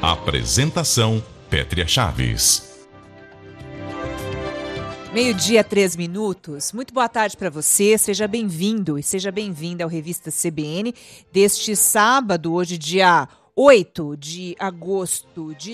Apresentação: Pétria Chaves. 12:03. Muito boa tarde para você, seja bem-vindo e seja bem-vinda ao Revista CBN deste sábado, hoje dia 8 de agosto de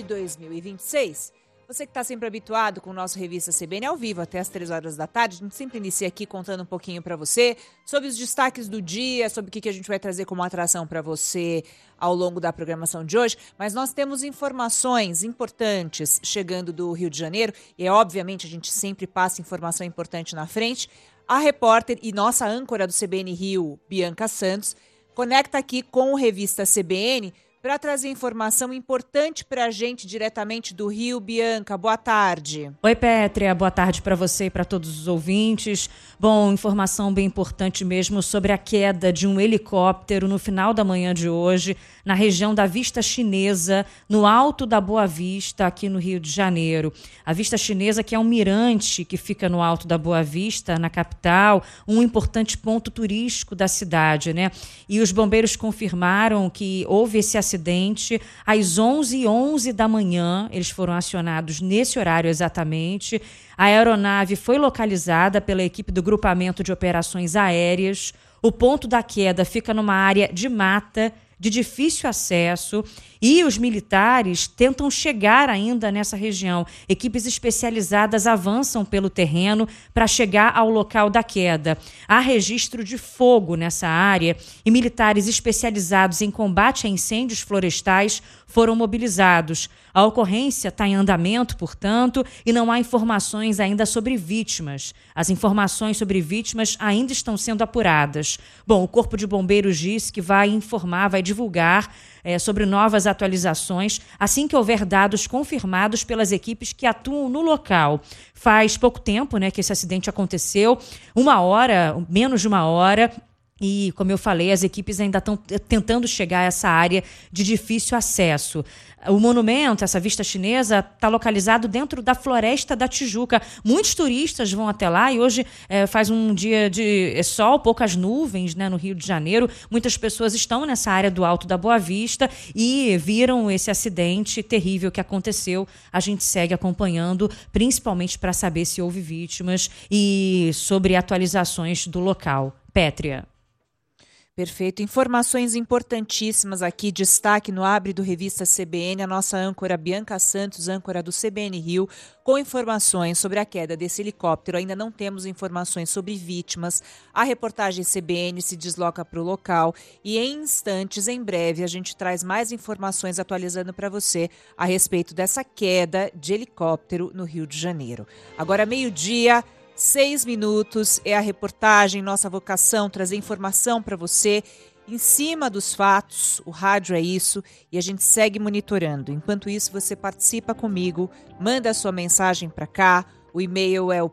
2026. Você que está sempre habituado com o nosso Revista CBN ao vivo até as 3 horas da tarde, a gente sempre inicia aqui contando um pouquinho para você sobre os destaques do dia, sobre o que a gente vai trazer como atração para você ao longo da programação de hoje, mas nós temos informações importantes chegando do Rio de Janeiro e, obviamente, a gente sempre passa informação importante na frente. A repórter e nossa âncora do CBN Rio, Bianca Santos, conecta aqui com o Revista CBN para trazer informação importante para a gente diretamente do Rio. Bianca, boa tarde. Oi, Pétria, boa tarde para você e para todos os ouvintes. Bom, informação bem importante mesmo sobre a queda de um helicóptero no final da manhã de hoje, na região da Vista Chinesa, no alto da Boa Vista, aqui no Rio de Janeiro. A Vista Chinesa, que é um mirante que fica no alto da Boa Vista, na capital, um importante ponto turístico da cidade, né? E os bombeiros confirmaram que houve esse acidente às 11h11 da manhã. Eles foram acionados nesse horário exatamente. A aeronave foi localizada pela equipe do Grupamento de Operações Aéreas. O ponto da queda fica numa área de mata, de difícil acesso, e os militares tentam chegar ainda nessa região. Equipes especializadas avançam pelo terreno para chegar ao local da queda. Há registro de fogo nessa área e militares especializados em combate a incêndios florestais foram mobilizados. A ocorrência está em andamento, portanto, e não há informações ainda sobre vítimas. As informações sobre vítimas ainda estão sendo apuradas. Bom, o Corpo de Bombeiros disse que vai informar, vai divulgar sobre novas atualizações assim que houver dados confirmados pelas equipes que atuam no local. Faz pouco tempo, né, que esse acidente aconteceu, menos de uma hora. E, como eu falei, as equipes ainda estão tentando chegar a essa área de difícil acesso. O monumento, essa Vista Chinesa, está localizado dentro da Floresta da Tijuca. Muitos turistas vão até lá e hoje faz um dia de sol, poucas nuvens, né, no Rio de Janeiro. Muitas pessoas estão nessa área do Alto da Boa Vista e viram esse acidente terrível que aconteceu. A gente segue acompanhando, principalmente para saber se houve vítimas e sobre atualizações do local. Pétria. Perfeito. Informações importantíssimas aqui. Destaque no Abre do Revista CBN, a nossa âncora Bianca Santos, âncora do CBN Rio, com informações sobre a queda desse helicóptero. Ainda não temos informações sobre vítimas. A reportagem CBN se desloca para o local e em instantes, em breve, a gente traz mais informações atualizando para você a respeito dessa queda de helicóptero no Rio de Janeiro. Agora, 12:06 é a reportagem, nossa vocação, trazer informação para você em cima dos fatos. O rádio é isso e a gente segue monitorando. Enquanto isso, você participa comigo, manda a sua mensagem para cá. O e-mail é o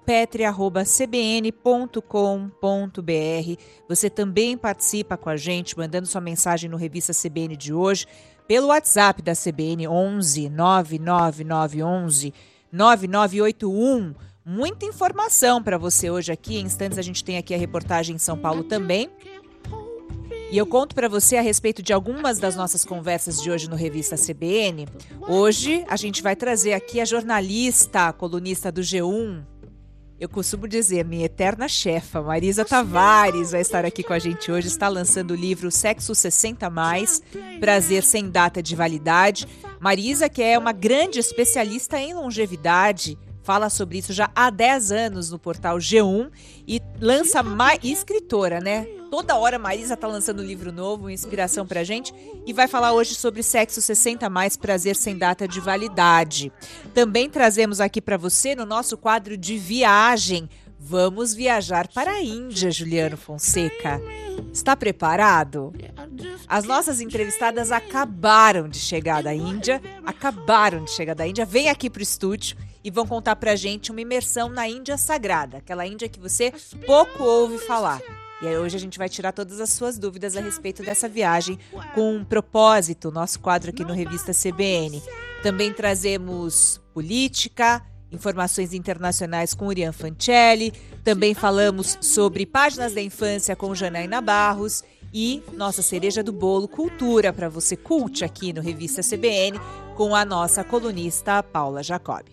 petria@cbn.com.br. Você também participa com a gente, mandando sua mensagem no Revista CBN de hoje, pelo WhatsApp da CBN 11 99911 9981. Muita informação para você hoje aqui. Em instantes a gente tem aqui a reportagem em São Paulo também. E eu conto para você a respeito de algumas das nossas conversas de hoje no Revista CBN. Hoje a gente vai trazer aqui a jornalista, a colunista do G1. Eu costumo dizer, minha eterna chefa, Marisa Tavares, vai estar aqui com a gente hoje. Está lançando o livro Sexo 60+, Prazer Sem Data de Validade. Marisa, que é uma grande especialista em longevidade, fala sobre isso já há 10 anos no portal G1 e lança mais escritora, né? Toda hora a Marisa está lançando um livro novo, inspiração pra gente, e vai falar hoje sobre Sexo 60+, Prazer Sem Data de Validade. Também trazemos aqui para você, no nosso quadro de viagem, vamos viajar para a Índia, Juliano Fonseca. Está preparado? As nossas entrevistadas acabaram de chegar da Índia, vem aqui pro estúdio e vão contar pra gente uma imersão na Índia Sagrada, aquela Índia que você pouco ouve falar. E aí hoje a gente vai tirar todas as suas dúvidas a respeito dessa viagem com um propósito, nosso quadro aqui no Revista CBN. Também trazemos política, informações internacionais com Urian Fancelli, também falamos sobre páginas da infância com Janaína Barros e nossa cereja do bolo, cultura para você curte aqui no Revista CBN com a nossa colunista Paula Jacob.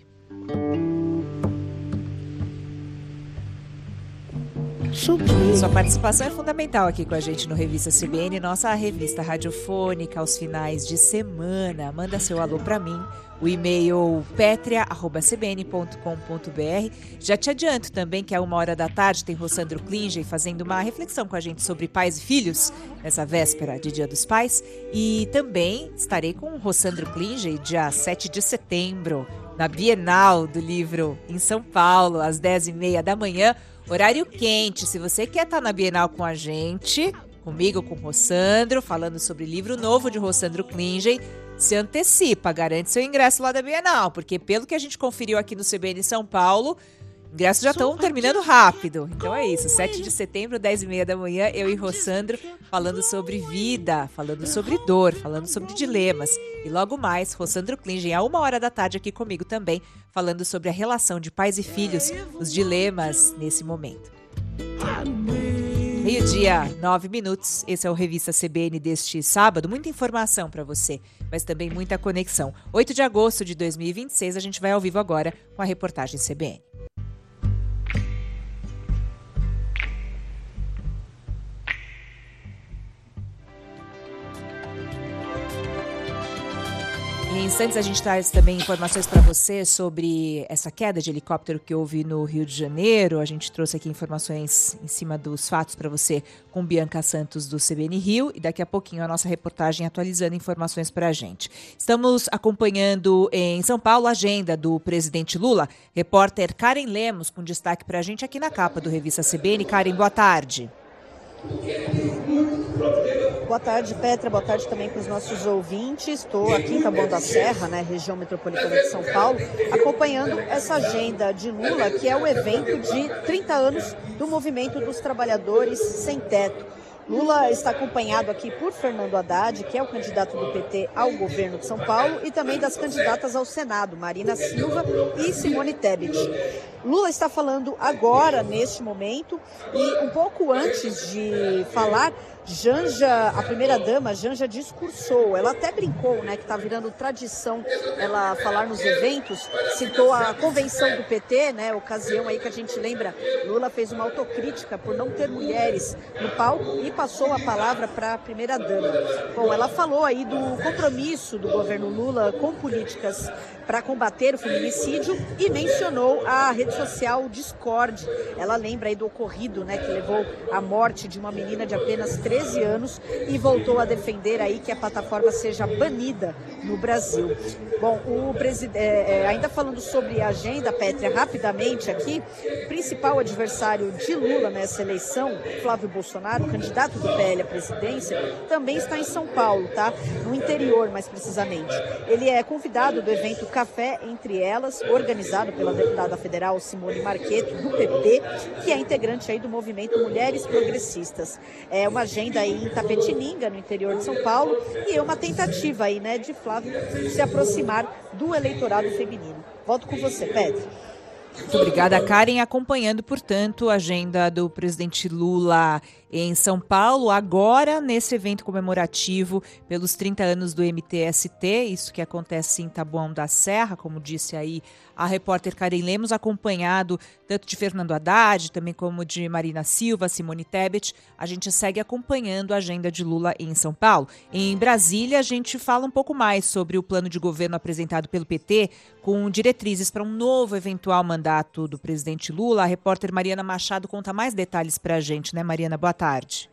Sua participação é fundamental aqui com a gente no Revista CBN, nossa revista radiofônica aos finais de semana. Manda seu alô para mim, o e-mail petria@cbn.com.br. Já te adianto também que a 13h tem Rossandro Klinger fazendo uma reflexão com a gente sobre pais e filhos nessa véspera de Dia dos Pais. E também estarei com o Rossandro Klinger dia 7 de setembro, na Bienal do Livro em São Paulo, às 10h30 da manhã. Horário quente, se você quer estar na Bienal com a gente, comigo, com o Rossandro, falando sobre livro novo de Rossandro Klinger, se antecipa, garante seu ingresso lá da Bienal, porque pelo que a gente conferiu aqui no CBN São Paulo, ingressos já estão terminando rápido. Então é isso, 7 de setembro, 10h30 da manhã, eu e Rossandro falando sobre vida, falando sobre dor, falando sobre dilemas. E logo mais, Rossandro Klinger, à 13h aqui comigo também, falando sobre a relação de pais e filhos, os dilemas nesse momento. 12h, 9 minutos, esse é o Revista CBN deste sábado. Muita informação para você, mas também muita conexão. 8 de agosto de 2026, a gente vai ao vivo agora com a reportagem CBN. Em instantes a gente traz também informações para você sobre essa queda de helicóptero que houve no Rio de Janeiro. A gente trouxe aqui informações em cima dos fatos para você com Bianca Santos do CBN Rio e daqui a pouquinho a nossa reportagem atualizando informações para a gente. Estamos acompanhando em São Paulo a agenda do presidente Lula. Repórter Karen Lemos com destaque para a gente aqui na capa do Revista CBN. Karen, boa tarde. Boa tarde, Petra. Boa tarde também para os nossos ouvintes. Estou aqui em Taboão da Serra, região metropolitana de São Paulo, acompanhando essa agenda de Lula, que é o evento de 30 anos do Movimento dos Trabalhadores Sem Teto. Lula está acompanhado aqui por Fernando Haddad, que é o candidato do PT ao governo de São Paulo, e também das candidatas ao Senado, Marina Silva e Simone Tebet. Lula está falando agora, neste momento, e um pouco antes de falar, Janja, a primeira-dama, Janja discursou. Ela até brincou, que está virando tradição ela falar nos eventos, citou a convenção do PT, ocasião aí que a gente lembra, Lula fez uma autocrítica por não ter mulheres no palco e passou a palavra para a primeira-dama. Bom, ela falou aí do compromisso do governo Lula com políticas para combater o feminicídio e mencionou a rede social Discord. Ela lembra aí do ocorrido, que levou à morte de uma menina de apenas 13 anos e voltou a defender aí que a plataforma seja banida no Brasil. Bom, o ainda falando sobre a agenda, Pétria, rapidamente aqui, o principal adversário de Lula nessa eleição, Flávio Bolsonaro, candidato do PL à presidência, também está em São Paulo, no interior mais precisamente. Ele é convidado do evento Café Entre Elas, organizado pela deputada federal Simone Marqueto, do PP, que é integrante aí do movimento Mulheres Progressistas. É uma agenda aí em Tapetininga, no interior de São Paulo, e é uma tentativa aí, de Flávio se aproximar do eleitorado feminino. Volto com você, Pedro. Muito obrigada, Karen. Acompanhando, portanto, a agenda do presidente Lula em São Paulo, agora nesse evento comemorativo pelos 30 anos do MTST, isso que acontece em Taboão da Serra, como disse aí a repórter Karen Lemos, acompanhado tanto de Fernando Haddad, também como de Marina Silva, Simone Tebet. A gente segue acompanhando a agenda de Lula em São Paulo. Em Brasília, a gente fala um pouco mais sobre o plano de governo apresentado pelo PT, com diretrizes para um novo eventual mandato do presidente Lula. A repórter Mariana Machado conta mais detalhes para a gente, Mariana? Boa tarde.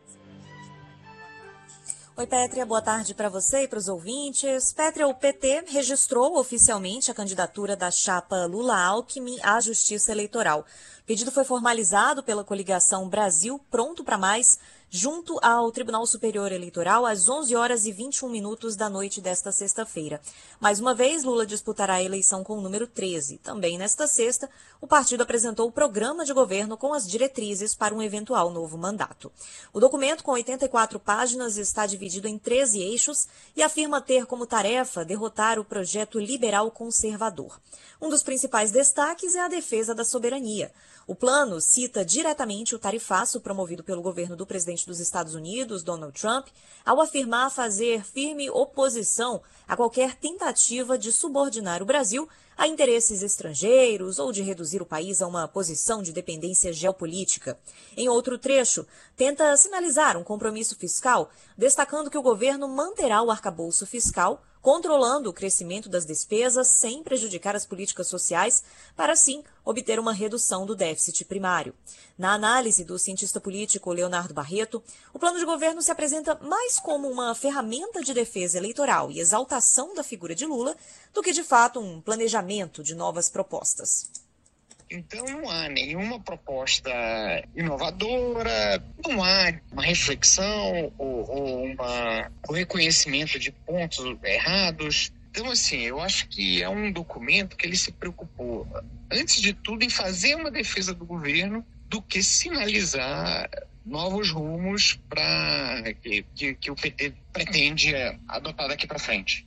Oi, Pétria, boa tarde para você e para os ouvintes. Pétria, o PT registrou oficialmente a candidatura da chapa Lula-Alckmin à Justiça Eleitoral. O pedido foi formalizado pela coligação Brasil Pronto para Mais, junto ao Tribunal Superior Eleitoral, às 11h21 da noite desta sexta-feira. Mais uma vez, Lula disputará a eleição com o número 13. Também nesta sexta, o partido apresentou o programa de governo com as diretrizes para um eventual novo mandato. O documento, com 84 páginas, está dividido em 13 eixos e afirma ter como tarefa derrotar o projeto liberal conservador. Um dos principais destaques é a defesa da soberania. O plano cita diretamente o tarifaço promovido pelo governo do presidente presidente dos Estados Unidos, Donald Trump, ao afirmar fazer firme oposição a qualquer tentativa de subordinar o Brasil a interesses estrangeiros ou de reduzir o país a uma posição de dependência geopolítica. Em outro trecho, tenta sinalizar um compromisso fiscal, destacando que o governo manterá o arcabouço fiscal, controlando o crescimento das despesas sem prejudicar as políticas sociais, para assim obter uma redução do déficit primário. Na análise do cientista político Leonardo Barreto, o plano de governo se apresenta mais como uma ferramenta de defesa eleitoral e exaltação da figura de Lula do que, de fato, um planejamento de novas propostas. Então não há nenhuma proposta inovadora, não há uma reflexão ou um reconhecimento de pontos errados. Então, assim, eu acho que é um documento que ele se preocupou, antes de tudo, em fazer uma defesa do governo do que sinalizar novos rumos para que o PT pretende adotar daqui para frente.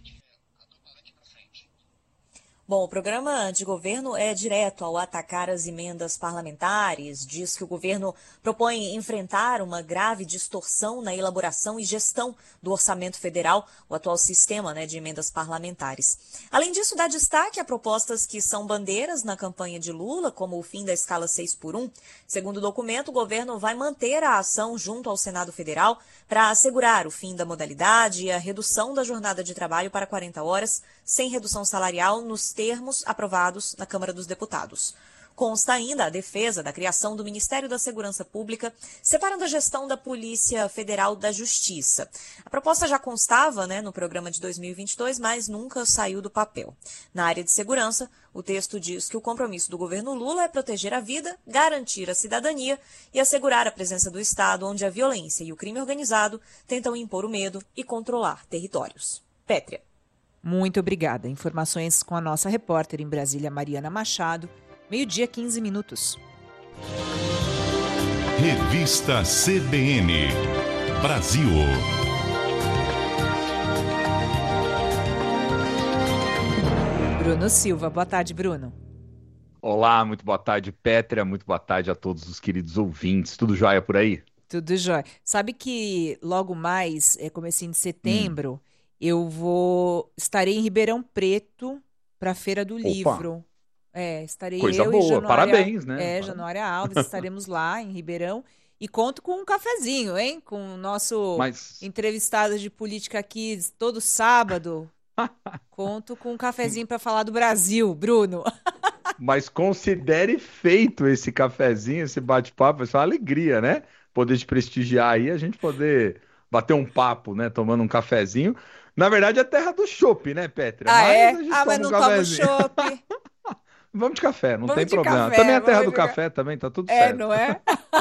Bom, o programa de governo é direto ao atacar as emendas parlamentares, diz que o governo propõe enfrentar uma grave distorção na elaboração e gestão do orçamento federal, o atual sistema, de emendas parlamentares. Além disso, dá destaque a propostas que são bandeiras na campanha de Lula, como o fim da escala 6x1. Segundo o documento, o governo vai manter a ação junto ao Senado Federal para assegurar o fim da modalidade e a redução da jornada de trabalho para 40 horas, sem redução salarial nos termos aprovados na Câmara dos Deputados. Consta ainda a defesa da criação do Ministério da Segurança Pública, separando a gestão da Polícia Federal da Justiça. A proposta já constava, no programa de 2022, mas nunca saiu do papel. Na área de segurança, o texto diz que o compromisso do governo Lula é proteger a vida, garantir a cidadania e assegurar a presença do Estado, onde a violência e o crime organizado tentam impor o medo e controlar territórios. Pétria. Muito obrigada. Informações com a nossa repórter em Brasília, Mariana Machado. 12:15. Revista CBN Brasil. Bruno Silva. Boa tarde, Bruno. Olá, muito boa tarde, Pétria. Muito boa tarde a todos os queridos ouvintes. Tudo jóia por aí? Tudo jóia. Sabe que logo mais, comecinho de setembro, estarei em Ribeirão Preto para a Feira do Livro. Estarei Coisa eu boa, e Januária, parabéns, né? Januária Alves, estaremos lá em Ribeirão e conto com um cafezinho, hein? Com o nosso entrevistado de política aqui todo sábado. Conto com um cafezinho para falar do Brasil, Bruno. Mas considere feito esse cafezinho, esse bate-papo, é uma alegria, né? Poder te prestigiar aí, a gente poder bater um papo, né? Tomando um cafezinho. Na verdade, é terra do chopp, né, Pétria? Mas não tomo chopp. Vamos de café, não Vamos tem de problema. café, Também é a terra do café, também tá tudo certo. Não é?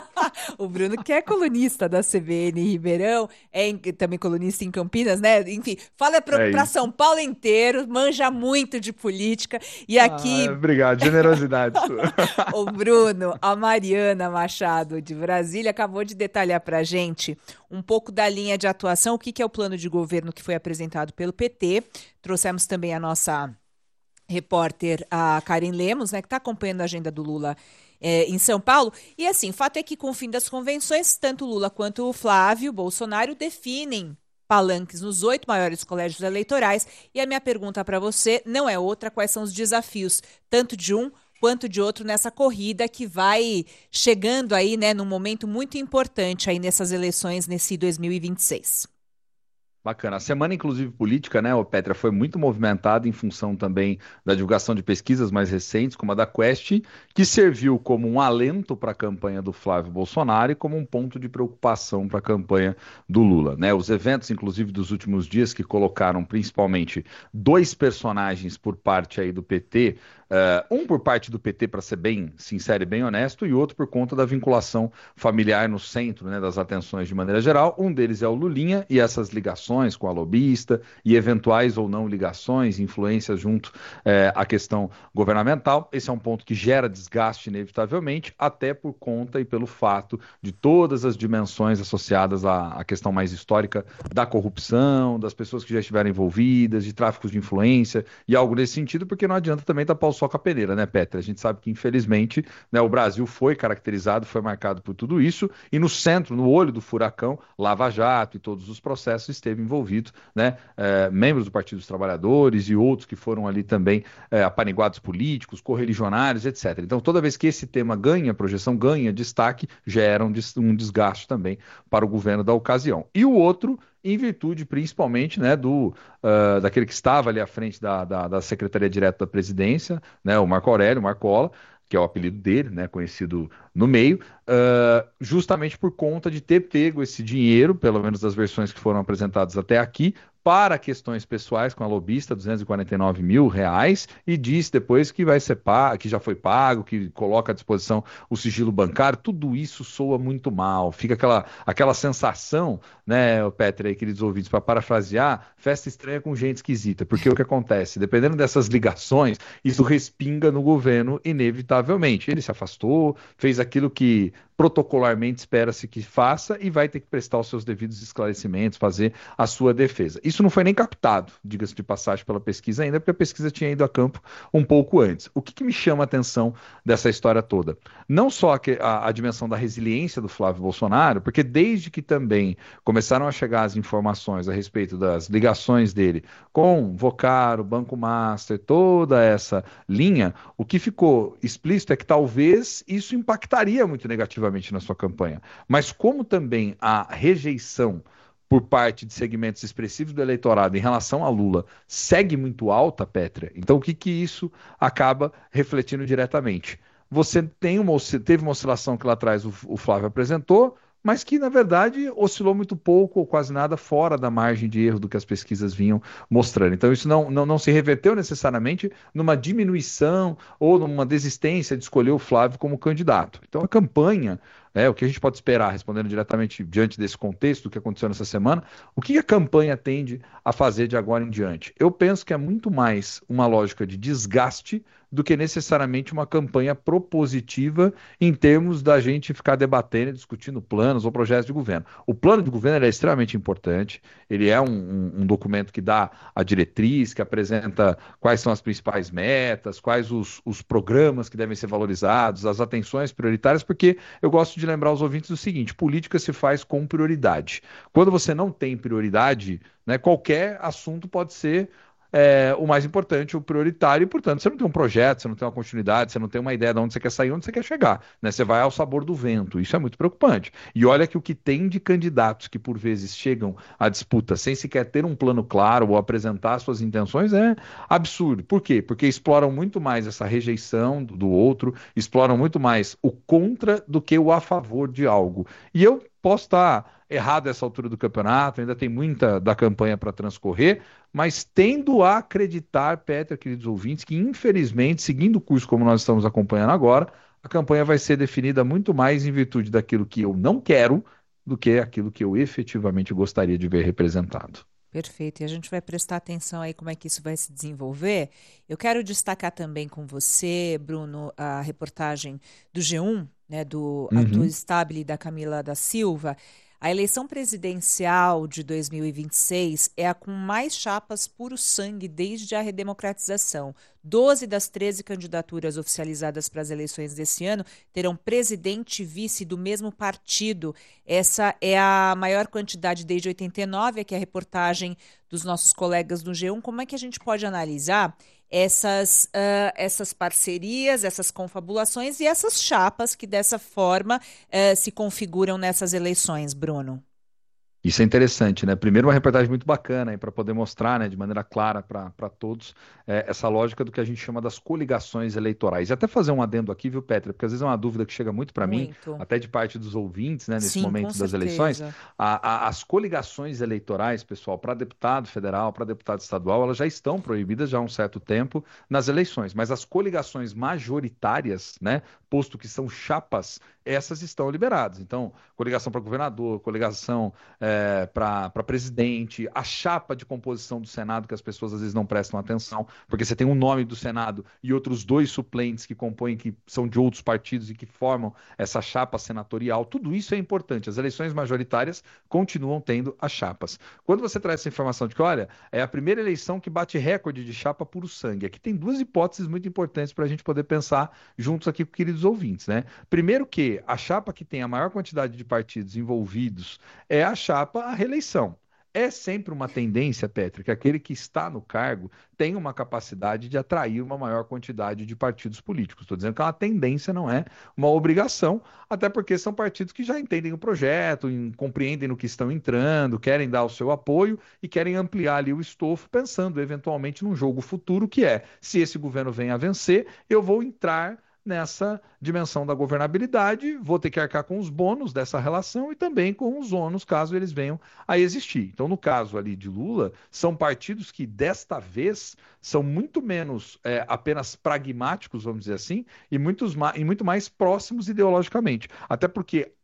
O Bruno, que é colunista da CBN em Ribeirão, também colunista em Campinas, né? Enfim, fala para São Paulo inteiro, manja muito de política. E aqui... obrigado, generosidade sua. O Bruno, a Mariana Machado de Brasília acabou de detalhar pra gente um pouco da linha de atuação, o que é o plano de governo que foi apresentado pelo PT. Trouxemos também a nossa repórter, a Karen Lemos, que está acompanhando a agenda do Lula em São Paulo. E assim, o fato é que com o fim das convenções, tanto Lula quanto o Flávio Bolsonaro definem palanques nos 8 maiores colégios eleitorais. E a minha pergunta para você não é outra: quais são os desafios, tanto de um quanto de outro, nessa corrida que vai chegando aí, num momento muito importante aí nessas eleições, nesse 2026? Bacana. A semana, inclusive, política, Pétria, foi muito movimentada em função também da divulgação de pesquisas mais recentes, como a da Quest, que serviu como um alento para a campanha do Flávio Bolsonaro e como um ponto de preocupação para a campanha do Lula, Os eventos, inclusive, dos últimos dias, que colocaram principalmente 2 personagens por parte aí do PT, um por parte do PT, para ser bem sincero e bem honesto, e outro por conta da vinculação familiar no centro, das atenções de maneira geral. Um deles é o Lulinha e essas ligações com a lobista e eventuais ou não ligações, influências junto à questão governamental. Esse é um ponto que gera desgaste inevitavelmente, até por conta e pelo fato de todas as dimensões associadas à questão mais histórica da corrupção, das pessoas que já estiveram envolvidas, de tráficos de influência e algo nesse sentido, porque não adianta também tapar o só com a peneira, né, Petra? A gente sabe que, infelizmente, né, o Brasil foi caracterizado, foi marcado por tudo isso, e no centro, no olho do furacão, Lava Jato e todos os processos esteve envolvido, né, membros do Partido dos Trabalhadores e outros que foram ali também apaniguados políticos, correligionários, etc. Então, toda vez que esse tema ganha projeção, ganha destaque, gera um desgaste também para o governo da ocasião. E o outro, em virtude principalmente, né, daquele que estava ali à frente da Secretaria Direta da Presidência, né, o Marco Aurélio Marcola, que é o apelido dele, né, conhecido no meio, justamente por conta de ter pego esse dinheiro, pelo menos das versões que foram apresentadas até aqui, para questões pessoais com a lobista, R$ 249 mil, e disse depois que vai ser pago, que já foi pago, que coloca à disposição o sigilo bancário. Tudo isso soa muito mal, fica aquela sensação, né, Petra e queridos ouvintes, para parafrasear, festa estranha com gente esquisita, porque o que acontece? Dependendo dessas ligações, isso respinga no governo inevitavelmente. Ele se afastou, fez aquilo que protocolarmente espera-se que faça e vai ter que prestar os seus devidos esclarecimentos, fazer a sua defesa. Isso não foi nem captado, diga-se de passagem, pela pesquisa ainda, porque a pesquisa tinha ido a campo um pouco antes. O que me chama a atenção dessa história toda? Não só a dimensão da resiliência do Flávio Bolsonaro, porque desde que também começaram a chegar as informações a respeito das ligações dele com Vocaro, Banco Master, toda essa linha, o que ficou explícito é que talvez isso impactaria muito negativamente na sua campanha. Mas como também a rejeição por parte de segmentos expressivos do eleitorado em relação a Lula segue muito alta, Petra, então o que isso acaba refletindo diretamente? Você teve uma oscilação que lá atrás o Flávio apresentou, mas que, na verdade, oscilou muito pouco ou quase nada fora da margem de erro do que as pesquisas vinham mostrando. Então, isso não se reverteu necessariamente numa diminuição ou numa desistência de escolher o Flávio como candidato. Então, a campanha, o que a gente pode esperar, respondendo diretamente diante desse contexto do que aconteceu nessa semana, o que a campanha tende a fazer de agora em diante? Eu penso que é muito mais uma lógica de desgaste do que necessariamente uma campanha propositiva em termos da gente ficar debatendo e discutindo planos ou projetos de governo. O plano de governo é extremamente importante, ele é um documento que dá a diretriz, que apresenta quais são as principais metas, quais os programas que devem ser valorizados, as atenções prioritárias, porque eu gosto de lembrar aos ouvintes o seguinte: política se faz com prioridade. Quando você não tem prioridade, né, qualquer assunto pode ser o mais importante, o prioritário, e, portanto, você não tem um projeto, você não tem uma continuidade, você não tem uma ideia de onde você quer sair, onde você quer chegar, né? Você vai ao sabor do vento, isso é muito preocupante. E olha que o que tem de candidatos que, por vezes, chegam à disputa sem sequer ter um plano claro ou apresentar suas intenções é absurdo. Por quê? Porque exploram muito mais essa rejeição do outro, exploram muito mais o contra do que o a favor de algo. E eu posso estar errado a essa altura do campeonato, ainda tem muita da campanha para transcorrer, mas tendo a acreditar, Petra, queridos ouvintes, que infelizmente, seguindo o curso como nós estamos acompanhando agora, a campanha vai ser definida muito mais em virtude daquilo que eu não quero do que aquilo que eu efetivamente gostaria de ver representado. Perfeito, e a gente vai prestar atenção aí como é que isso vai se desenvolver. Eu quero destacar também com você, Bruno, a reportagem do G1, né, do Stabile e da Camila da Silva. A eleição presidencial de 2026 é a com mais chapas puro sangue desde a redemocratização. 12 das 13 candidaturas oficializadas para as eleições desse ano terão presidente e vice do mesmo partido. Essa é a maior quantidade desde 89, aqui é a reportagem dos nossos colegas do G1. Como é que a gente pode analisar essas parcerias, essas confabulações e essas chapas que dessa forma se configuram nessas eleições, Bruno? Isso é interessante, né? Primeiro, uma reportagem muito bacana para poder mostrar, né, de maneira clara para todos essa lógica do que a gente chama das coligações eleitorais. E até fazer um adendo aqui, viu, Petra? Porque às vezes é uma dúvida que chega muito para mim, até de parte dos ouvintes, né, nesse momento das eleições. As coligações eleitorais, pessoal, para deputado federal, para deputado estadual, elas já estão proibidas já há um certo tempo nas eleições. Mas as coligações majoritárias, né, posto que são chapas essas estão liberadas. Então, coligação para governador, coligação para presidente, a chapa de composição do Senado, que as pessoas às vezes não prestam atenção, porque você tem um nome do Senado e outros 2 suplentes que compõem, que são de outros partidos e que formam essa chapa senatorial. Tudo isso é importante. As eleições majoritárias continuam tendo as chapas. Quando você traz essa informação de que, olha, é a primeira eleição que bate recorde de chapa puro sangue, aqui tem 2 hipóteses muito importantes para a gente poder pensar juntos aqui com queridos ouvintes, né? Primeiro que a chapa que tem a maior quantidade de partidos envolvidos é a chapa à reeleição. É sempre uma tendência, Petri, que aquele que está no cargo tem uma capacidade de atrair uma maior quantidade de partidos políticos. Estou dizendo que é uma tendência, não é uma obrigação, até porque são partidos que já entendem o projeto, compreendem no que estão entrando, querem dar o seu apoio e querem ampliar ali o estofo, pensando eventualmente num jogo futuro, que é, se esse governo vem a vencer, eu vou entrar nessa dimensão da governabilidade, vou ter que arcar com os bônus dessa relação e também com os ônus, caso eles venham a existir. Então, no caso ali de Lula, são partidos que desta vez são muito menos apenas pragmáticos, vamos dizer assim, e muito mais próximos ideologicamente. Até porque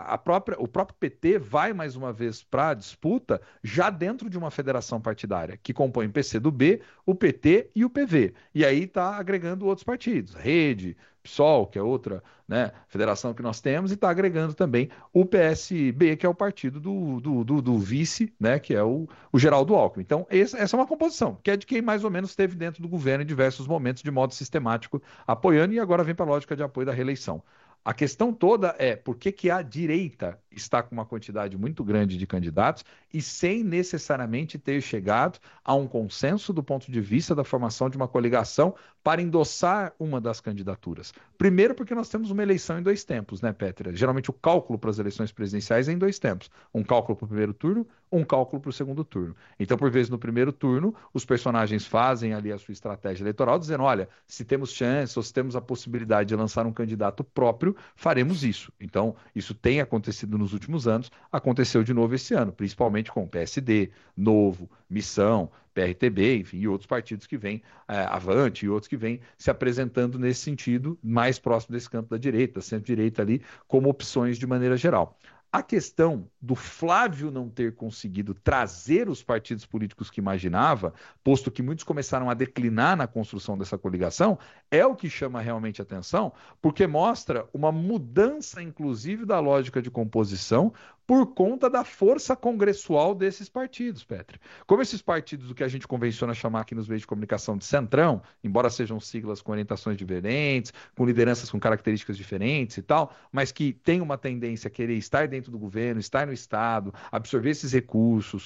o próprio PT vai mais uma vez para a disputa já dentro de uma federação partidária, que compõe o PCdoB, o PT e o PV. E aí está agregando outros partidos, Rede, PSOL, que é outra, né, federação que nós temos, e está agregando também o PSB, que é o partido do vice, né, que é o Geraldo Alckmin. Então, essa é uma composição, que é de quem mais ou menos esteve dentro do governo em diversos momentos, de modo sistemático, apoiando, e agora vem para a lógica de apoio da reeleição. A questão toda é por que a direita está com uma quantidade muito grande de candidatos e sem necessariamente ter chegado a um consenso do ponto de vista da formação de uma coligação para endossar uma das candidaturas. Primeiro porque nós temos uma eleição em 2 tempos, né, Pétera? Geralmente o cálculo para as eleições presidenciais é em 2 tempos. Um cálculo para o primeiro turno, um cálculo para o segundo turno. Então, por vezes, no primeiro turno, os personagens fazem ali a sua estratégia eleitoral, dizendo, olha, se temos chance ou se temos a possibilidade de lançar um candidato próprio, faremos isso. Então, isso tem acontecido nos últimos anos, aconteceu de novo esse ano, principalmente com o PSD, Novo, Missão, PRTB, enfim, e outros partidos que vêm, Avante, e outros que vêm se apresentando nesse sentido, mais próximo desse campo da direita, centro-direita ali, como opções de maneira geral. A questão do Flávio não ter conseguido trazer os partidos políticos que imaginava, posto que muitos começaram a declinar na construção dessa coligação, é o que chama realmente atenção, porque mostra uma mudança, inclusive, da lógica de composição por conta da força congressual desses partidos, Petri. Como esses partidos, o que a gente convenciona chamar aqui nos meios de comunicação de centrão, embora sejam siglas com orientações diferentes, com lideranças com características diferentes e tal, mas que têm uma tendência a querer estar dentro do governo, estar no Estado, absorver esses recursos,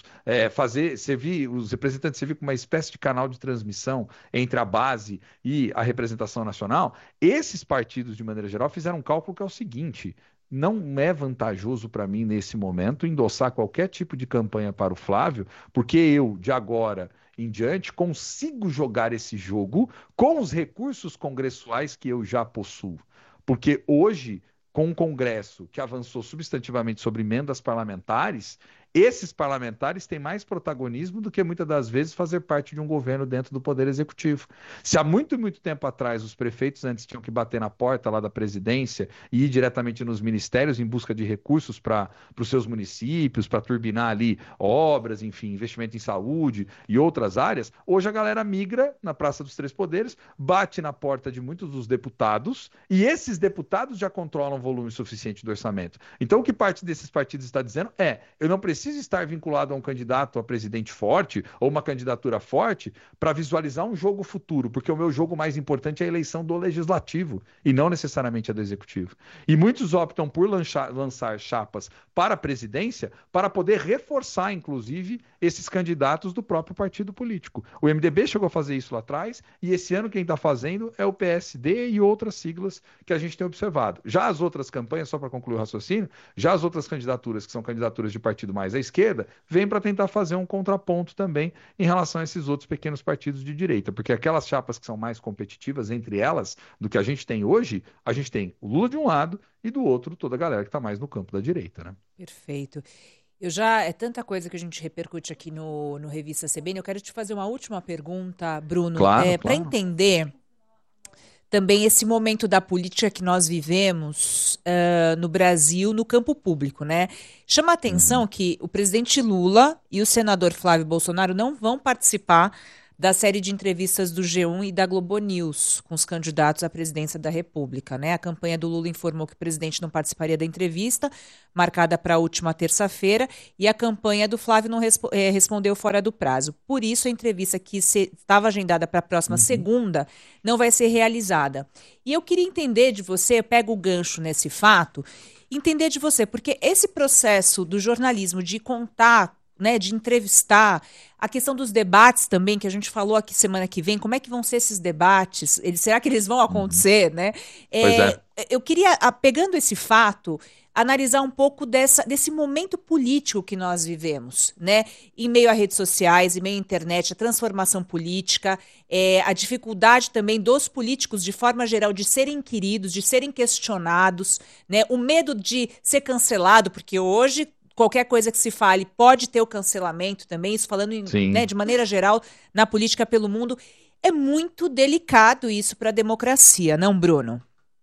servir, os representantes servir como uma espécie de canal de transmissão entre a base e a representação nacional, esses partidos, de maneira geral, fizeram um cálculo que é o seguinte: não é vantajoso para mim, nesse momento, endossar qualquer tipo de campanha para o Flávio, porque eu, de agora em diante, consigo jogar esse jogo com os recursos congressuais que eu já possuo. Porque hoje, com o Congresso que avançou substantivamente sobre emendas parlamentares, esses parlamentares têm mais protagonismo do que muitas das vezes fazer parte de um governo dentro do Poder Executivo. Se há muito, muito tempo atrás os prefeitos antes tinham que bater na porta lá da presidência e ir diretamente nos ministérios em busca de recursos para os seus municípios, para turbinar ali obras, enfim, investimento em saúde e outras áreas, hoje a galera migra na Praça dos Três Poderes, bate na porta de muitos dos deputados e esses deputados já controlam volume suficiente do orçamento. Então o que parte desses partidos está dizendo é: eu não preciso estar vinculado a um candidato a presidente forte ou uma candidatura forte para visualizar um jogo futuro, porque o meu jogo mais importante é a eleição do legislativo e não necessariamente a do executivo. E muitos optam por lançar chapas para a presidência para poder reforçar, inclusive, esses candidatos do próprio partido político. O MDB chegou a fazer isso lá atrás e esse ano quem está fazendo é o PSD e outras siglas que a gente tem observado. Já as outras campanhas, só para concluir o raciocínio, já as outras candidaturas, que são candidaturas de partido mais à esquerda, vêm para tentar fazer um contraponto também em relação a esses outros pequenos partidos de direita, porque aquelas chapas que são mais competitivas entre elas, do que a gente tem hoje, a gente tem o Lula de um lado e do outro toda a galera que está mais no campo da direita, né? Perfeito. É tanta coisa que a gente repercute aqui no Revista CBN. Eu quero te fazer uma última pergunta, Bruno. Claro, para entender também esse momento da política que nós vivemos no Brasil, no campo público, né? Chama a atenção que o presidente Lula e o senador Flávio Bolsonaro não vão participar da série de entrevistas do G1 e da Globo News com os candidatos à presidência da República, né? A campanha do Lula informou que o presidente não participaria da entrevista, marcada para a última terça-feira, e a campanha do Flávio não respondeu fora do prazo. Por isso, a entrevista que estava agendada para a próxima segunda não vai ser realizada. E eu queria entender de você, eu pego o gancho nesse fato, entender de você, porque esse processo do jornalismo de contar, né, de entrevistar, a questão dos debates também, que a gente falou aqui semana que vem, como é que vão ser esses debates? Será que eles vão acontecer, né? Pois é. Eu queria, pegando esse fato, analisar um pouco desse momento político que nós vivemos, né? Em meio a redes sociais, em meio à internet, a transformação política, a dificuldade também dos políticos, de forma geral, de serem queridos, de serem questionados, né? O medo de ser cancelado, porque hoje qualquer coisa que se fale pode ter o cancelamento também, isso falando né, de maneira geral na política pelo mundo. É muito delicado isso para a democracia, não, Bruno?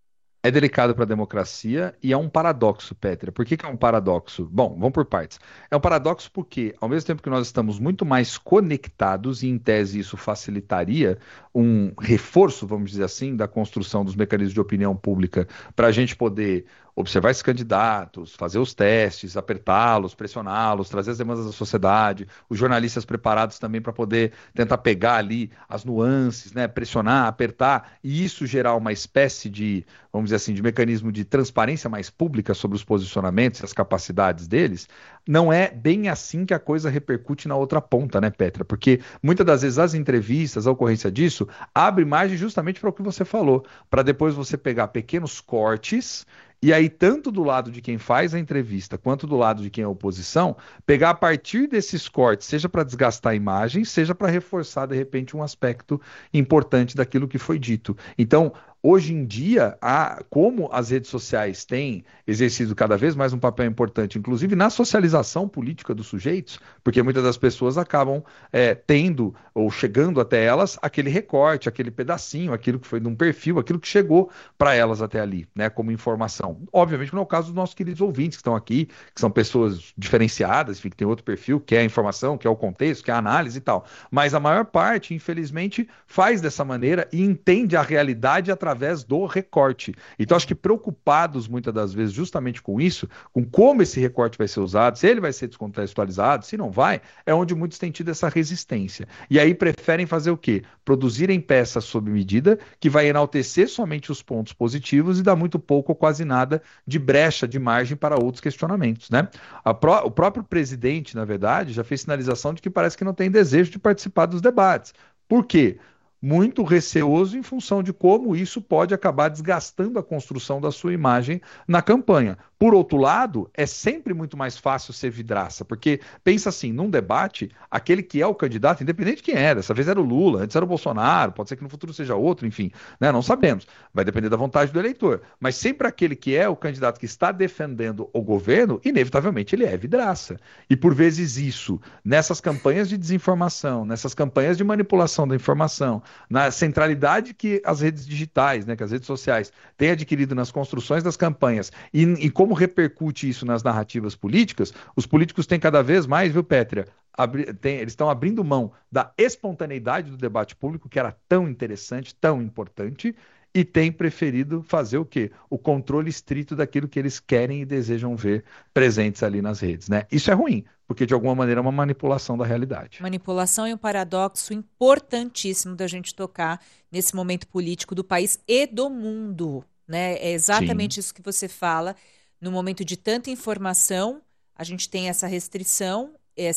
É delicado para a democracia e é um paradoxo, Pétria. Por que é um paradoxo? Bom, vamos por partes. É um paradoxo porque, ao mesmo tempo que nós estamos muito mais conectados, e em tese isso facilitaria um reforço, vamos dizer assim, da construção dos mecanismos de opinião pública para a gente poder observar esses candidatos, fazer os testes, apertá-los, pressioná-los, trazer as demandas da sociedade, os jornalistas preparados também para poder tentar pegar ali as nuances, né, pressionar, apertar, e isso gerar uma espécie de, vamos dizer assim, de mecanismo de transparência mais pública sobre os posicionamentos e as capacidades deles. Não é bem assim que a coisa repercute na outra ponta, né, Petra? Porque muitas das vezes as entrevistas, a ocorrência disso, abre margem justamente para o que você falou, para depois você pegar pequenos cortes. E aí, tanto do lado de quem faz a entrevista, quanto do lado de quem é a oposição, pegar a partir desses cortes, seja para desgastar a imagem, seja para reforçar, de repente, um aspecto importante daquilo que foi dito. Então, hoje em dia, como as redes sociais têm exercido cada vez mais um papel importante, inclusive na socialização política dos sujeitos, porque muitas das pessoas acabam tendo ou chegando até elas aquele recorte, aquele pedacinho, aquilo que foi de um perfil, aquilo que chegou para elas até ali, né, como informação. Obviamente não é o caso dos nossos queridos ouvintes que estão aqui, que são pessoas diferenciadas, enfim, que tem outro perfil, que é a informação, que é o contexto, que é a análise e tal. Mas a maior parte, infelizmente, faz dessa maneira e entende a realidade através do recorte. Então, acho que preocupados muitas das vezes justamente com isso, com como esse recorte vai ser usado, se ele vai ser descontextualizado, se não vai, é onde muitos têm tido essa resistência. E aí preferem fazer o quê? Produzirem peças sob medida, que vai enaltecer somente os pontos positivos e dar muito pouco ou quase nada de brecha, de margem para outros questionamentos, né? O próprio presidente, na verdade, já fez sinalização de que parece que não tem desejo de participar dos debates. Por quê? Muito receoso em função de como isso pode acabar desgastando a construção da sua imagem na campanha. Por outro lado, é sempre muito mais fácil ser vidraça, porque pensa assim, num debate, aquele que é o candidato, independente de quem é, dessa vez era o Lula, antes era o Bolsonaro, pode ser que no futuro seja outro, enfim, né, não sabemos, vai depender da vontade do eleitor, mas sempre aquele que é o candidato que está defendendo o governo, inevitavelmente ele é vidraça. E por vezes isso, nessas campanhas de desinformação, nessas campanhas de manipulação da informação, na centralidade que as redes digitais, né, que as redes sociais têm adquirido nas construções das campanhas e como repercute isso nas narrativas políticas, os políticos têm cada vez mais, viu, Pétria, eles estão abrindo mão da espontaneidade do debate público, que era tão interessante, tão importante, e têm preferido fazer o quê? O controle estrito daquilo que eles querem e desejam ver presentes ali nas redes, né? Isso é ruim, porque de alguma maneira é uma manipulação da realidade. Manipulação é um paradoxo importantíssimo da gente tocar nesse momento político do país e do mundo, né? É exatamente isso que você fala. No momento de tanta informação, a gente tem essa restrição,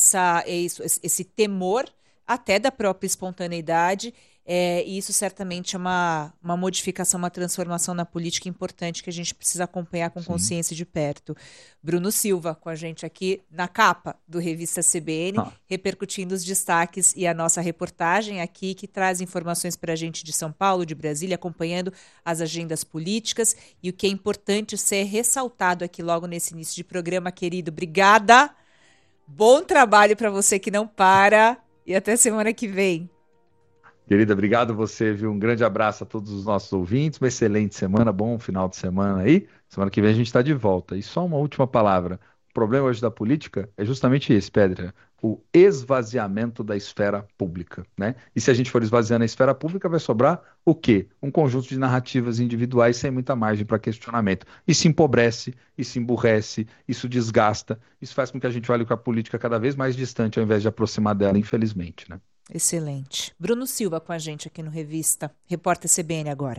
esse temor até da própria espontaneidade, e isso certamente é uma modificação, uma transformação na política importante que a gente precisa acompanhar com consciência de perto. Bruno Silva com a gente aqui na capa do Revista CBN, repercutindo os destaques e a nossa reportagem aqui, que traz informações para a gente de São Paulo, de Brasília, acompanhando as agendas políticas e o que é importante ser ressaltado aqui logo nesse início de programa, querido. Obrigada, bom trabalho para você que não para e até semana que vem. Querida, obrigado você, viu? Um grande abraço a todos os nossos ouvintes, uma excelente semana, bom final de semana aí. Semana que vem a gente está de volta. E só uma última palavra. O problema hoje da política é justamente esse, Pedro, o esvaziamento da esfera pública, né? E se a gente for esvaziando a esfera pública, vai sobrar o quê? Um conjunto de narrativas individuais sem muita margem para questionamento. Isso empobrece, isso emburrece, isso desgasta, isso faz com que a gente olhe com a política cada vez mais distante ao invés de aproximar dela, infelizmente, né? Excelente. Bruno Silva com a gente aqui no Revista. Repórter CBN agora.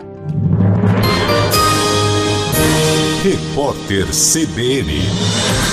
Repórter CBN.